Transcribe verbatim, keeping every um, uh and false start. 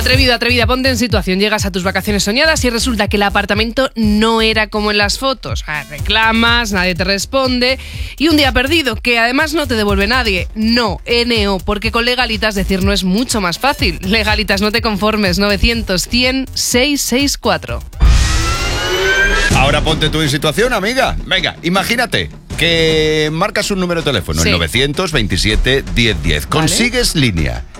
Atrevido, atrevida, ponte en situación. Llegas a tus vacaciones soñadas y resulta que el apartamento no era como en las fotos. Ah, reclamas, nadie te responde y un día perdido que además no te devuelve nadie. No, N O, porque con Legalitas decir no es mucho más fácil. Legalitas, no te conformes. novecientos, cien, seiscientos sesenta y cuatro. Ahora ponte tú en situación, amiga. Venga, imagínate que marcas un número de teléfono, Sí. el novecientos veintisiete diez diez. Consigues línea